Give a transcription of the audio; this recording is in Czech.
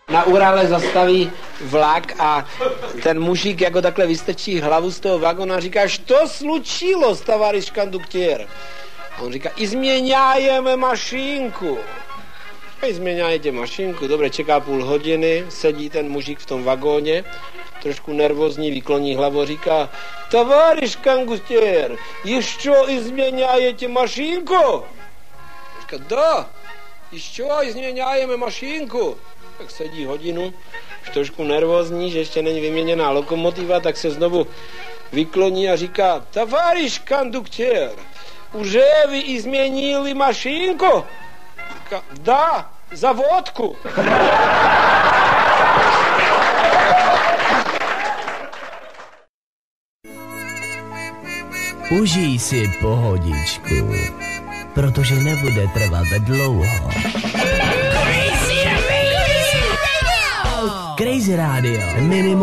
Na Urale zastaví vlak a ten mužík jako takhle vystrčí hlavu z toho vagona a říká, što slučilo, tavariš konduktér? A on říká, izměňájeme mašinku. A izměňájete mašinku, dobře, čeká půl hodiny, sedí ten mužík v tom vagóně, trošku nervózní, vykloní hlavu, říká, tavariš konduktér, ještě izměňájete mašinku? Říká, da, ještě izměňájeme mašinku. Tak sedí hodinu, už trošku nervózní, že ještě není vyměněná lokomotiva, tak se znovu vykloní a říká, tavariš konduktér, už vy změnili mašinku? Říká, da, za vodku. Užij si pohodičku, protože nebude trvat dlouho. Crazy Radio. Minimum